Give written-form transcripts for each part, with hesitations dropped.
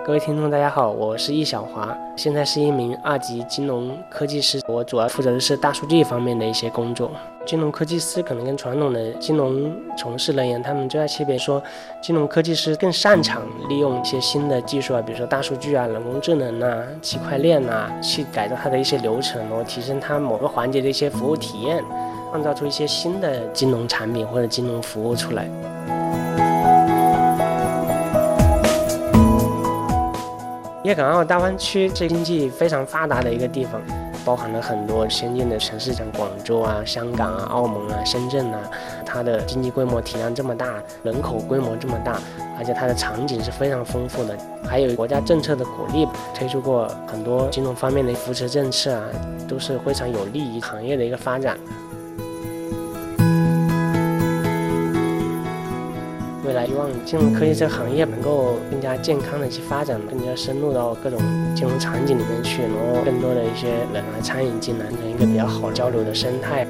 各位听众大家好，我是易小华，现在是一名2级金融科技师，我主要负责的是大数据方面的一些工作。金融科技师可能跟传统的金融从事人员他们最大区别说，金融科技师更擅长利用一些新的技术啊，比如说大数据啊、人工智能啊、区块链啊，去改造它的一些流程，然后提升它某个环节的一些服务体验，创造出一些新的金融产品或者金融服务出来。粤港澳大湾区是经济非常发达的一个地方，包含了很多先进的城市，像广州啊、香港啊、澳门啊、深圳啊，它的经济规模体量这么大，人口规模这么大，而且它的场景是非常丰富的，还有国家政策的鼓励，推出过很多金融方面的扶持政策啊，都是非常有利于行业的一个发展。未来希望金融科技这个行业能够更加健康的去发展，更加深入到各种金融场景里面去，然后更多的一些人来参与进来，成一个比较好交流的生態。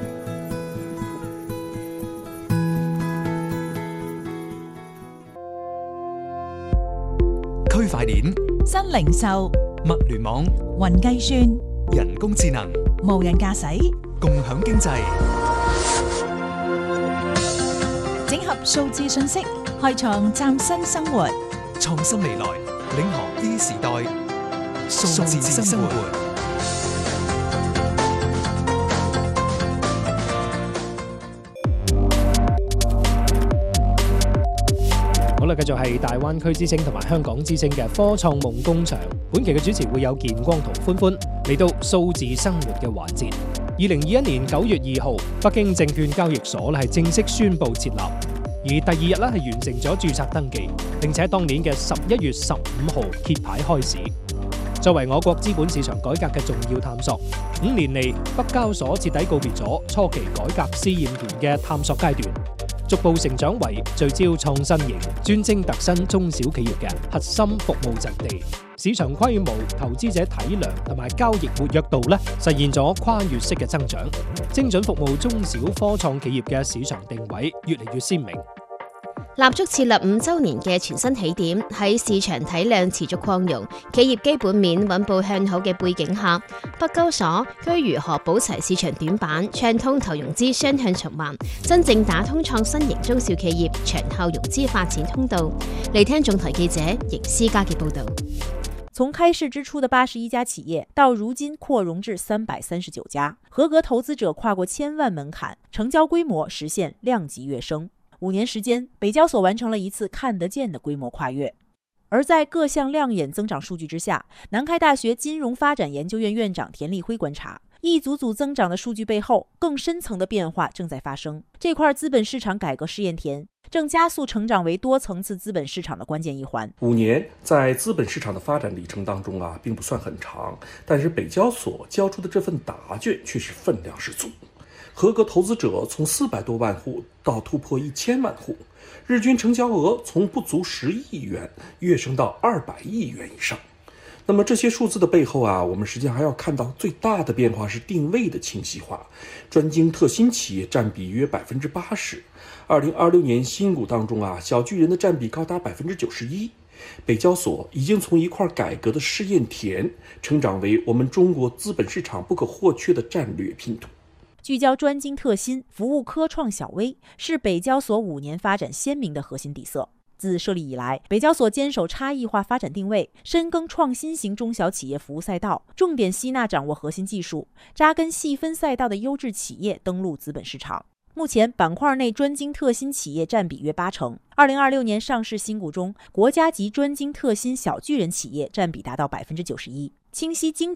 區塊鏈、 新零售、 物聯網、 雲計算、 人工智能、 無人駕駛、 共享經濟， 整合數字信息，開創嶄新生活， 創新未來，領航 E 時代，數字生活。 好啦，繼續係大灣區之星同埋香港之星嘅科創夢工場。本期嘅主持會有健光同歡歡，嚟到數字生活嘅環節。2021年9月2號，北京證券交易所係正式宣布設立，而第2日咧係完成咗註冊登記，並且當年嘅11月15號揭牌開市。作為我國資本市場改革嘅重要探索，5年嚟北交所徹底告別咗初期改革試驗權嘅探索階段，逐步成長為聚焦創新型、專精特新中小企業嘅核心服務陣地。市場規模、投資者體量同埋交易活躍度咧，實現咗跨越式嘅增長。精準服務中小科創企業嘅市場定位越嚟越鮮明。 立足設立5週年嘅全新起點，喺市場體量持續擴容、企業基本面穩步向好嘅背景下，北交所居如何保齊市場短板，暢通投融資雙向循環，真正打通創新型中小企業長效融資發展通道。嚟聽總台記者邢思嘉嘅報導。 從開市之初的81家企業，到如今擴容至339家，合格投資者跨過1000萬門檻，成交規模實現量級躍升。5年時間，北交所完成了一次看得見的規模跨越。而在各項亮眼增長數據之下，南開大學金融發展研究院院長田立輝觀察，一組組增長的數據背後，更深層的變化正在發生。這塊資本市場改革試驗田正加速成長為多層次資本市場的關鍵一環。 5年在資本市場的發展里程當中並不算很長，但是北交所交出的這份答卷卻是分量十足。合格投資者從400多萬戶到突破1000萬戶，日均成交額從不足10億元躍升到200億元以上。那麼這些數字的背後我們實際上還要看到最大的變化是定位的清晰化，專精特新企業佔比約80%。2026年新股當中小巨人的佔比高達91%。北交所已經從一塊改革的試驗田，成長為我們中國資本市場不可或缺的戰略拼圖。 聚焦專精特新，服務科創小微，是北交所5年發展鮮明的核心底色。自設立以來，北交所堅守差異化發展定位，深耕創新型中小企業服務賽道，重點吸納掌握核心技術，扎根細分賽道的優質企業登陸資本市場。目前板塊內專精特新企業佔比約80%。2026年上市新股中，國家級專精特新小巨人企業佔比達到91%。清晰精準